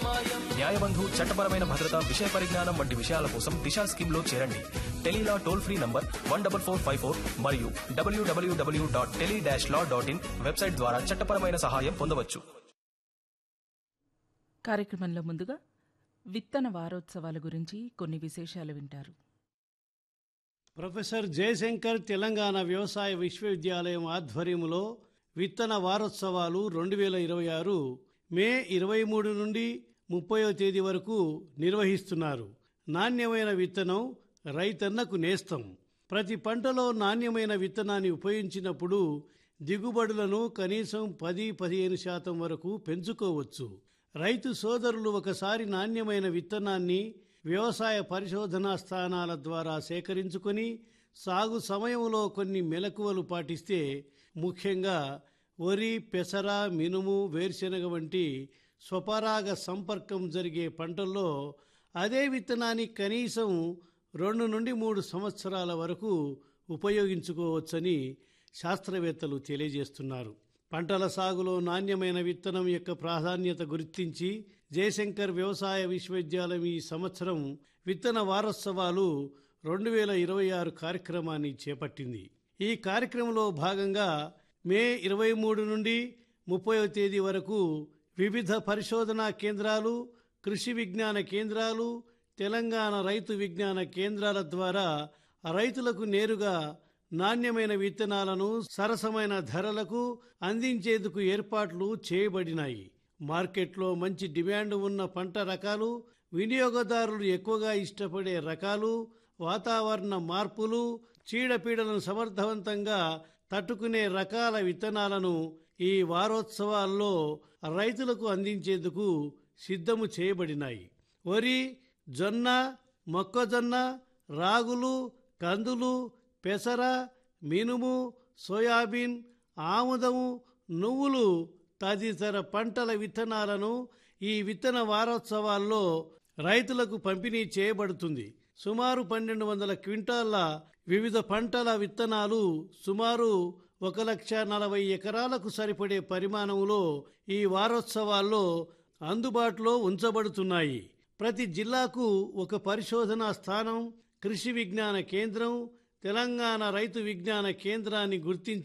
న్యాయబంధు చట్టపరమైన భద్రత విషయ పరిజ్ఞానం వంటి విషయాల కోసం దిశా స్కీమ్ లో చేరండి. టెలీలా టోల్ ఫ్రీ నంబర్ 14454 మరియు www.tele-law.in వెబ్సైట్ ద్వారా చట్టపరమైన సహాయం పొందవచ్చు. కార్యక్రమంలో ముందుగా విత్తన వారోత్సవాల గురించి కొన్ని విశేషాలు వింటారు. ప్రొఫెసర్ జయశంకర్ తెలంగాణ వ్యవసాయ విశ్వవిద్యాలయం ఆధ్వర్యంలో విత్తన వారోత్సవాలు 2026 మే 23 నుండి 30వ తేదీ వరకు నిర్వహిస్తున్నారు. నాణ్యమైన విత్తనం రైతన్నకు నేస్తం. ప్రతి పంటలో నాణ్యమైన విత్తనాన్ని ఉపయోగించినప్పుడు దిగుబడులను కనీసం 10-15% వరకు పెంచుకోవచ్చు. రైతు సోదరులు ఒకసారి నాణ్యమైన విత్తనాన్ని వ్యవసాయ పరిశోధనా స్థానాల ద్వారా సేకరించుకొని సాగు సమయంలో కొన్ని మెలకువలు పాటిస్తే, ముఖ్యంగా వరి, పెసర, మినుము, వేరుశెనగ వంటి స్వపరాగ సంపర్కం జరిగే పంటల్లో అదే విత్తనాన్ని కనీసం 2 నుండి 3 సంవత్సరాల వరకు ఉపయోగించుకోవచ్చని శాస్త్రవేత్తలు తెలియజేస్తున్నారు. పంటల సాగులో నాణ్యమైన విత్తనం యొక్క ప్రాధాన్యత గుర్తించి జయశంకర్ వ్యవసాయ విశ్వవిద్యాలయం ఈ సంవత్సరం విత్తన వారోత్సవాలు 2026 కార్యక్రమాన్ని చేపట్టింది. ఈ కార్యక్రమంలో భాగంగా మే 23 నుండి 30వ తేదీ వరకు వివిధ పరిశోధనా కేంద్రాలు, కృషి విజ్ఞాన కేంద్రాలు, తెలంగాణ రైతు విజ్ఞాన కేంద్రాల ద్వారా రైతులకు నేరుగా నాణ్యమైన విత్తనాలను సరసమైన ధరలకు అందించేందుకు ఏర్పాట్లు చేయబడినాయి. మార్కెట్లో మంచి డిమాండ్ ఉన్న పంట రకాలు, వినియోగదారులు ఎక్కువగా ఇష్టపడే రకాలు, వాతావరణ మార్పులు, చీడపీడలను సమర్థవంతంగా తట్టుకునే రకాల విత్తనాలను ఈ వారోత్సవాల్లో రైతులకు అందించేందుకు సిద్ధము చేయబడినాయి. వరి, జొన్న, మొక్కజొన్న, రాగులు, కందులు, పెసర, మినుము, సోయాబీన్, ఆముదము, నువ్వులు తదితర పంటల విత్తనాలను ఈ విత్తన వారోత్సవాల్లో రైతులకు పంపిణీ చేయబడుతుంది. సుమారు 1200 క్వింటాళ్ల వివిధ పంటల విత్తనాలు సుమారు 1,40,000 ఎకరాలకు సరిపడే పరిమాణంలో ఈ వారోత్సవాల్లో అందుబాటులో ఉంచబడుతున్నాయి. ప్రతి జిల్లాకు ఒక పరిశోధనా స్థానం, కృషి విజ్ఞాన కేంద్రం, తెలంగాణ రైతు విజ్ఞాన కేంద్రాన్ని గుర్తించి